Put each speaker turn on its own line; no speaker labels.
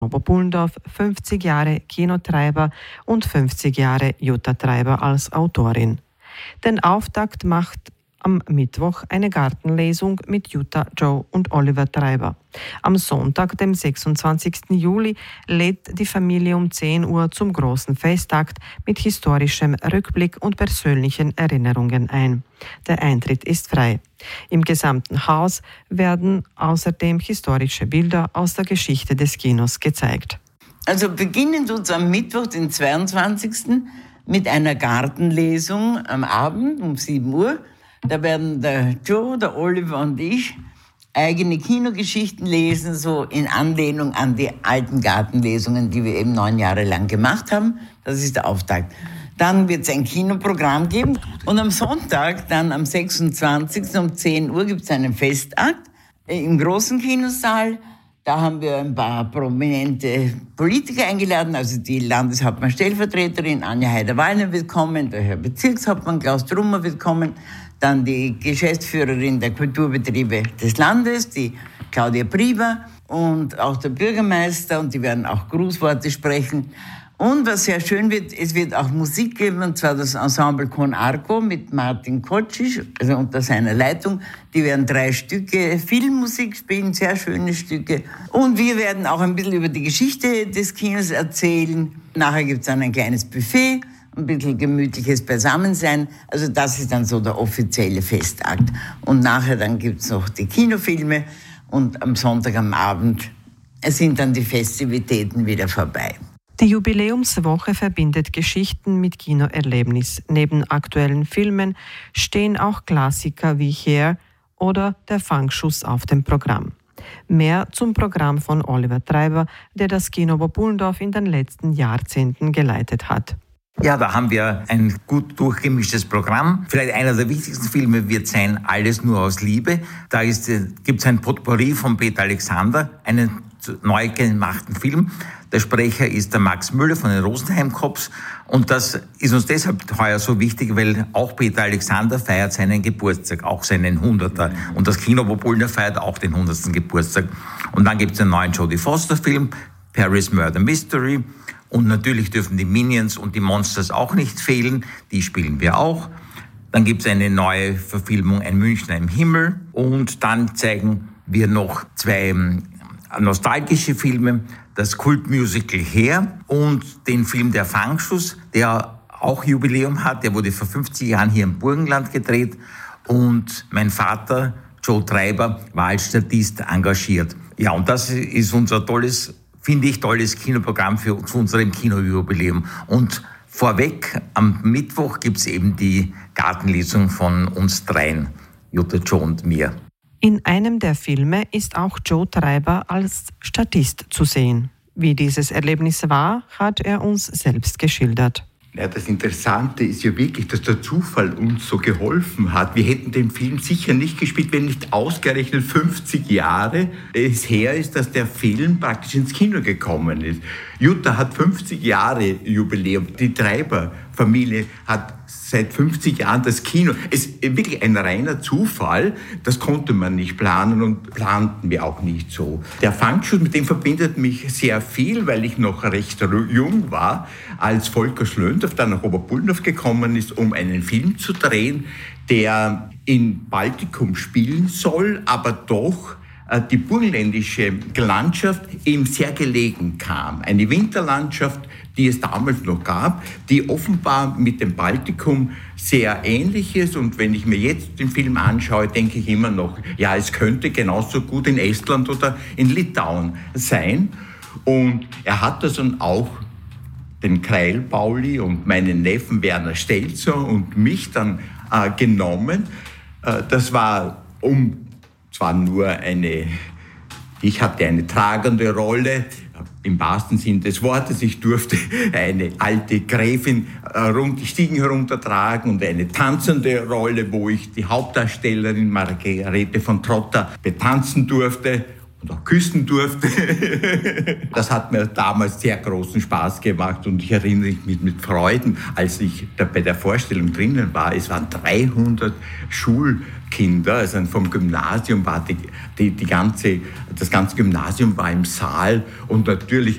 Oberpullendorf 50 Jahre Kinotreiber und 50 Jahre Jutta Treiber als Autorin. Den Auftakt macht am Mittwoch eine Gartenlesung mit Jutta, Joe und Oliver Treiber. Am Sonntag, dem 26. Juli, lädt die Familie um 10 Uhr zum großen Festakt mit historischem Rückblick und persönlichen Erinnerungen ein. Der Eintritt ist frei. Im gesamten Haus werden außerdem historische Bilder aus der Geschichte des Kinos gezeigt.
Also beginnen tut's am Mittwoch, den 22. mit einer Gartenlesung am Abend um 7 Uhr. Da werden der Joe, der Oliver und ich eigene Kinogeschichten lesen, so in Anlehnung an die alten Gartenlesungen, die wir eben 9 Jahre lang gemacht haben. Das ist der Auftakt. Dann wird es ein Kinoprogramm geben und am Sonntag, dann am 26. um 10 Uhr gibt es einen Festakt im großen Kinosaal. Da haben wir ein paar prominente Politiker eingeladen, also die Landeshauptmann-Stellvertreterin Anja Heider-Wallner wird kommen, der Herr Bezirkshauptmann Klaus Trummer wird kommen, dann die Geschäftsführerin der Kulturbetriebe des Landes, die Claudia Prieber und auch der Bürgermeister und die werden auch Grußworte sprechen. Und was sehr schön wird, es wird auch Musik geben, und zwar das Ensemble Con Arco mit Martin Kocic, also unter seiner Leitung. Die werden 3 Stücke Filmmusik spielen, sehr schöne Stücke. Und wir werden auch ein bisschen über die Geschichte des Kinos erzählen. Nachher gibt es dann ein kleines Buffet, ein bisschen gemütliches Beisammensein. Also das ist dann so der offizielle Festakt. Und nachher dann gibt es noch die Kinofilme und am Sonntag am Abend sind dann die Festivitäten wieder vorbei.
Die Jubiläumswoche verbindet Geschichten mit Kinoerlebnis. Neben aktuellen Filmen stehen auch Klassiker wie Hair oder Der Fangschuss auf dem Programm. Mehr zum Programm von Oliver Treiber, der das Kino Oberpullendorf in den letzten Jahrzehnten geleitet hat.
Ja, da haben wir ein gut durchgemischtes Programm. Vielleicht einer der wichtigsten Filme wird sein Alles nur aus Liebe. Da gibt es ein Potpourri von Peter Alexander, einen neu gemachten Film. Der Sprecher ist der Max Müller von den Rosenheim Cops. Und das ist uns deshalb heuer so wichtig, weil auch Peter Alexander feiert seinen Geburtstag, auch seinen 100er. Und das Kino Oberpullendorf feiert auch den 100. Geburtstag. Und dann gibt es einen neuen Jodie Foster Film, Paris Murder Mystery. Und natürlich dürfen die Minions und die Monsters auch nicht fehlen. Die spielen wir auch. Dann gibt es eine neue Verfilmung, Ein Münchner im Himmel. Und dann zeigen wir noch 2 nostalgische Filme. Das Kultmusical Hair und den Film Der Fangschuss, der auch Jubiläum hat. Der wurde vor 50 Jahren hier im Burgenland gedreht. Und mein Vater, Joe Treiber, war als Statist engagiert. Ja, und das ist unser tolles Kinoprogramm zu unserem Kinojubiläum. Und vorweg, am Mittwoch gibt es eben die Gartenlesung von uns 3, Jutta, Joe und mir.
In einem der Filme ist auch Joe Treiber als Statist zu sehen. Wie dieses Erlebnis war, hat er uns selbst geschildert.
Ja, das Interessante ist ja wirklich, dass der Zufall uns so geholfen hat. Wir hätten den Film sicher nicht gespielt, wenn nicht ausgerechnet 50 Jahre es her ist, dass der Film praktisch ins Kino gekommen ist. Jutta hat 50 Jahre Jubiläum. Die Treiber-Familie hat seit 50 Jahren das Kino. Es ist wirklich ein reiner Zufall. Das konnte man nicht planen und planten wir auch nicht so. Der Fangschuss, mit dem verbindet mich sehr viel, weil ich noch recht jung war, als Volker Schlöndorff dann nach Oberpullendorf gekommen ist, um einen Film zu drehen, der in Baltikum spielen soll, aber doch die burgenländische Landschaft ihm sehr gelegen kam. Eine Winterlandschaft, die es damals noch gab, die offenbar mit dem Baltikum sehr ähnlich ist. Und wenn ich mir jetzt den Film anschaue, denke ich immer noch, ja, es könnte genauso gut in Estland oder in Litauen sein. Und er hat das dann auch den Kreil Pauli und meinen Neffen Werner Stelzer und mich dann genommen. Das war zwar nur ich hatte eine tragende Rolle, im wahrsten Sinn des Wortes. Ich durfte eine alte Gräfin die Stiegen heruntertragen und eine tanzende Rolle, wo ich die Hauptdarstellerin Margarete von Trotta betanzen durfte und auch küssen durfte. Das hat mir damals sehr großen Spaß gemacht und ich erinnere mich mit Freuden, als ich da bei der Vorstellung drinnen war. Es waren 300 Kinder, also vom Gymnasium war das ganze Gymnasium war im Saal und natürlich